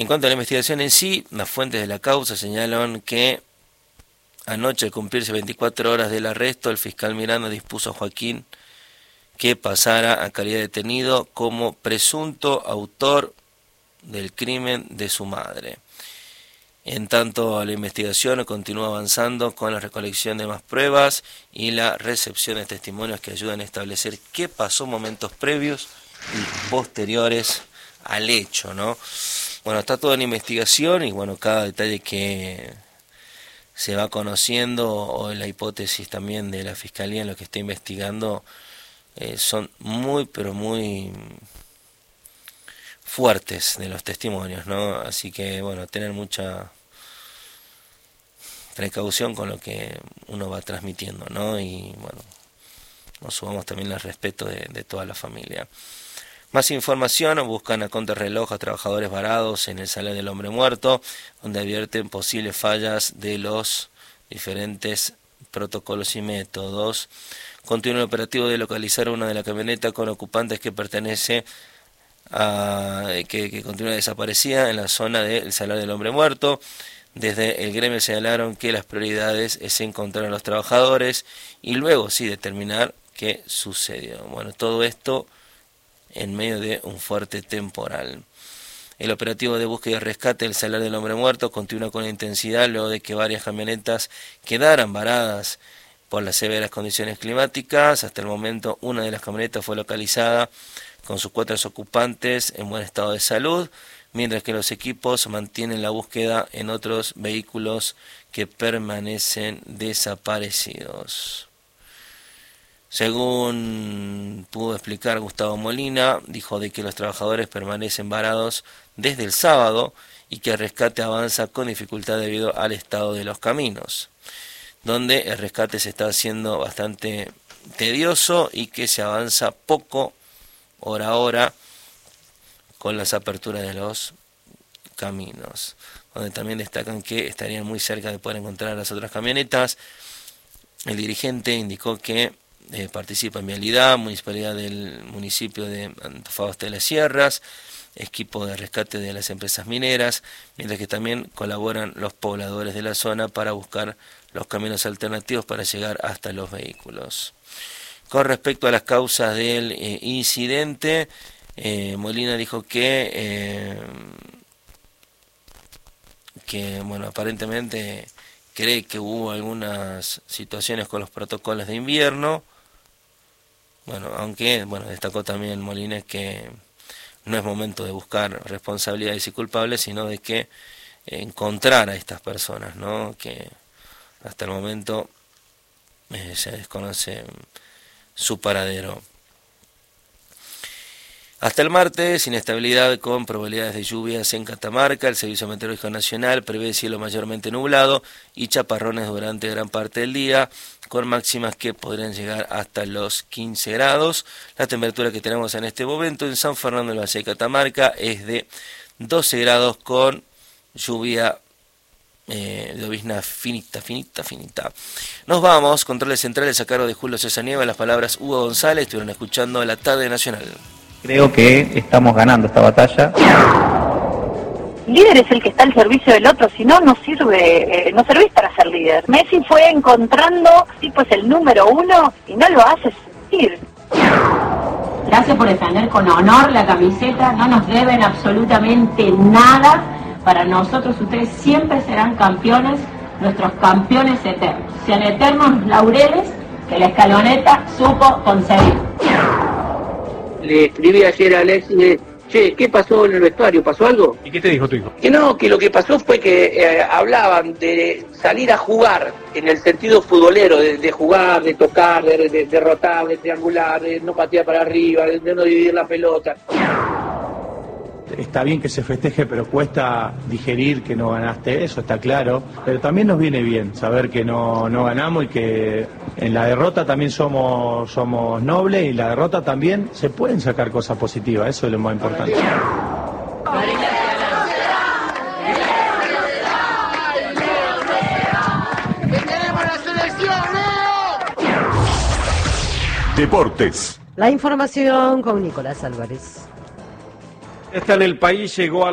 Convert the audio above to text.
En cuanto a la investigación en sí, las fuentes de la causa señalan que anoche, al cumplirse 24 horas del arresto, el fiscal Miranda dispuso a Joaquín que pasara a calidad de detenido como presunto autor del crimen de su madre. En tanto, la investigación continúa avanzando con la recolección de más pruebas y la recepción de testimonios que ayudan a establecer qué pasó momentos previos y posteriores al hecho, ¿no? Bueno, está todo en investigación y bueno, cada detalle que se va conociendo o en la hipótesis también de la Fiscalía en lo que está investigando son muy, pero muy fuertes de los testimonios, ¿no? Así que, bueno, tener mucha precaución con lo que uno va transmitiendo, ¿no? Y, bueno, nos sumamos también al respeto de toda la familia. Más información, buscan a contrarreloj a trabajadores varados en el Salón del Hombre Muerto, donde advierten posibles fallas de los diferentes protocolos y métodos. Continúa el operativo de localizar una de las camionetas con ocupantes que pertenece que continúa desaparecida en la zona del Salar del Hombre Muerto. Desde el gremio señalaron que las prioridades es encontrar a los trabajadores y luego sí determinar qué sucedió. Bueno, todo esto en medio de un fuerte temporal. El operativo de búsqueda y rescate del Salar del Hombre Muerto continúa con intensidad luego de que varias camionetas quedaran varadas por las severas condiciones climáticas. Hasta el momento, una de las camionetas fue localizada con sus 4 ocupantes en buen estado de salud, mientras que los equipos mantienen la búsqueda en otros vehículos que permanecen desaparecidos. Según pudo explicar Gustavo Molina, dijo de que los trabajadores permanecen varados desde el sábado y que el rescate avanza con dificultad debido al estado de los caminos, donde el rescate se está haciendo bastante tedioso y que se avanza poco hora a hora con las aperturas de los caminos, donde también destacan que estarían muy cerca de poder encontrar las otras camionetas. El dirigente indicó que participa en Vialidad, Municipalidad del municipio de Antofagasta de las Sierras, equipo de rescate de las empresas mineras, mientras que también colaboran los pobladores de la zona para buscar los caminos alternativos para llegar hasta los vehículos. Con respecto a las causas del incidente, Molina dijo que bueno, aparentemente cree que hubo algunas situaciones con los protocolos de invierno. Bueno, aunque bueno, destacó también Molina que no es momento de buscar responsabilidades y culpables, sino de que encontrar a estas personas, ¿no? Que hasta el momento se desconoce su paradero. Hasta el martes, inestabilidad con probabilidades de lluvias en Catamarca. El Servicio Meteorológico Nacional prevé cielo mayormente nublado y chaparrones durante gran parte del día, con máximas que podrían llegar hasta los 15 grados. La temperatura que tenemos en este momento en San Fernando del Valle de Catamarca es de 12 grados con lluvia, llovizna finita. Nos vamos, controles centrales a cargo de Julio César Nieva, las palabras Hugo González, estuvieron escuchando La Tarde Nacional. Creo que estamos ganando esta batalla. Líder es el que está al servicio del otro, si no, no sirve, no servís para ser líder. Messi fue encontrando, tipo es el número 1 y no lo hace sentir. Gracias por defender con honor la camiseta, no nos deben absolutamente nada. Para nosotros ustedes siempre serán campeones, nuestros campeones eternos. Sean eternos laureles que la Escaloneta supo conseguir. Le escribí ayer a Alex y le che, ¿qué pasó en el vestuario? ¿Pasó algo? ¿Y qué te dijo tu hijo? Que no, que lo que pasó fue que hablaban de salir a jugar en el sentido futbolero, de jugar, de tocar, de derrotar, de triangular, de no patear para arriba, de no dividir la pelota. Está bien que se festeje, pero cuesta digerir que no ganaste, eso está claro. Pero también nos viene bien saber que no ganamos y que en la derrota también somos nobles y en la derrota también se pueden sacar cosas positivas, eso es lo más importante. Deportes. La información con Nicolás Álvarez. Está en el país, llegó a